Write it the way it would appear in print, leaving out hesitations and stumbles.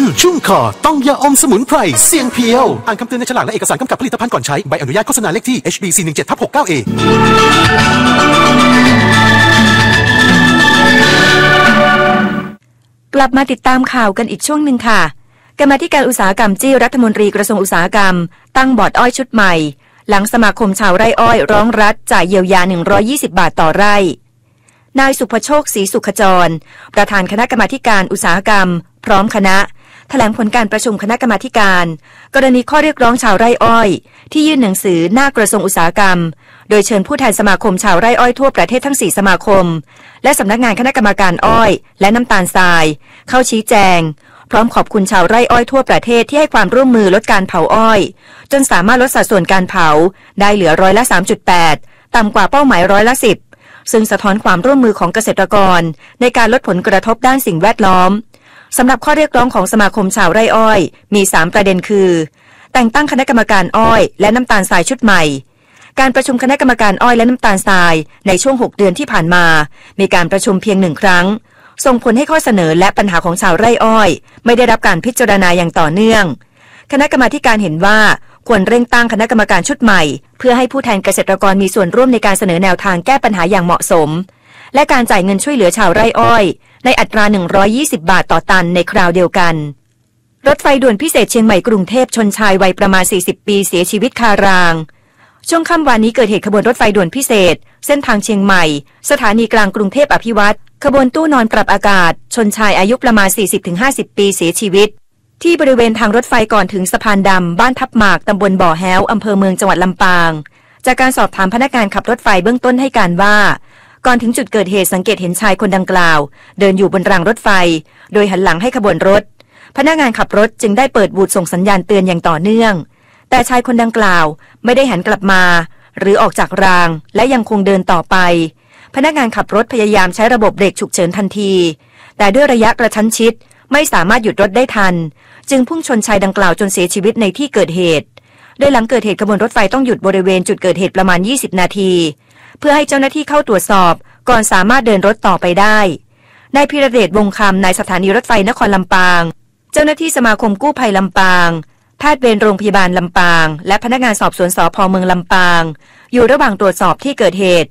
ชุ่มคอต้องยาอมสมุนไพรเสียงเพียวอ่านคำเตือนในฉลากและเอกสารกำกับผลิตภัณฑ์ก่อนใช้ใบอนุญาตโฆษณาเลขที่ HB 417/69A กลับมาติดตามข่าวกันอีกช่วงหนึ่งค่ะกรรมาธิการอุตสาหกรรมจี้รัฐมนตรีกระทรวงอุตสาหกรรมตั้งบอร์ดอ้อยชุดใหม่หลังสมาคมชาวไร่อ้อยร้องรัฐจ่ายเยียวยา120 บาทต่อไร่นายสุภโชคศรีสุขจรประธานคณะกรรมาการอุตสาหกรรมพร้อมคณะแถลงผลการประชุมคณะกรรมาการกรณีข้อเรียกร้องชาวไร่อ้อยที่ยื่นหนังสือหน้ากระทรวงอุตสาหกรรมโดยเชิญผู้แทนสมาคมชาวไร่อ้อยทั่วประเทศทั้ง4สมาคมและสำนักงานคณะกรรมาการอ้อยและน้ำตาลทรายเข้าชี้แจงพร้อมขอบคุณชาวไร่อ้อยทั่วประเทศที่ให้ความร่วมมือลดการเผาอ้อยจนสามารถลดสัดส่วนการเผาได้เหลือ3.8%ต่ำกว่าเป้าหมาย10%ซึ่งสะท้อนความร่วมมือของเกษตรกรในการลดผลกระทบด้านสิ่งแวดล้อมสำหรับข้อเรียกร้องของสมาคมชาวไร่อ้อยมี3ประเด็นคือแต่งตั้งคณะกรรมการอ้อยและน้ำตาลทรายชุดใหม่การประชุมคณะกรรมการอ้อยและน้ำตาลทรายในช่วง6 เดือนที่ผ่านมามีการประชุมเพียง1 ครั้งส่งผลให้ข้อเสนอและปัญหาของชาวไร่อ้อยไม่ได้รับการพิจารณาอย่างต่อเนื่องคณะกรรมาการเห็นว่าควรเร่งตั้งคณะกรรมการชุดใหม่เพื่อให้ผู้แทนเกษตรกรมีส่วนร่วมในการเสนอแนวทางแก้ปัญหาอย่างเหมาะสมและการจ่ายเงินช่วยเหลือชาวไร่อ้อยในอัตรา120 บาทต่อตันในคราวเดียวกันรถไฟด่วนพิเศษเชียงใหม่กรุงเทพชนชายวัยประมาณ40 ปีเสียชีวิตคารางช่วงค่ำวานนี้เกิดเหตุขบวนรถไฟด่วนพิเศษเส้นทางเชียงใหม่สถานีกลางกรุงเทพอภิวัตรขบวนตู้นอนปรับอากาศชนชายอายุประมาณ 40-50 ปีเสียชีวิตที่บริเวณทางรถไฟก่อนถึงสะพานดำบ้านทับหมากตำบลบ่อแฮ้วอำเภอเมืองจังหวัดลำปางจากการสอบถามพนักงานขับรถไฟเบื้องต้นให้การว่าก่อนถึงจุดเกิดเหตุสังเกตเห็นชายคนดังกล่าวเดินอยู่บนรางรถไฟโดยหันหลังให้ขบวนรถพนักงานขับรถจึงได้เปิดบูดส่งสัญญาณเตือนอย่างต่อเนื่องแต่ชายคนดังกล่าวไม่ได้หันกลับมาหรือออกจากรางและยังคงเดินต่อไปพนักงานขับรถพยายามใช้ระบบเบรกฉุกเฉินทันทีแต่ด้วยระยะกระชั้นชิดไม่สามารถหยุดรถได้ทันจึงพุ่งชนชายดังกล่าวจนเสียชีวิตในที่เกิดเหตุโดยหลังเกิดเหตุขบวนรถไฟต้องหยุดบริเวณจุดเกิดเหตุประมาณ20 นาทีเพื่อให้เจ้าหน้าที่เข้าตรวจสอบก่อนสามารถเดินรถต่อไปได้นายพิรเดชวงคำนายสถานีรถไฟนครลำปางเจ้าหน้าที่สมาคมกู้ภัยลำปางแพทย์เวรโรงพยาบาลลำปางและพนักงานสอบสวนสภ.เมืองลำปางอยู่ระหว่างตรวจสอบที่เกิดเหตุ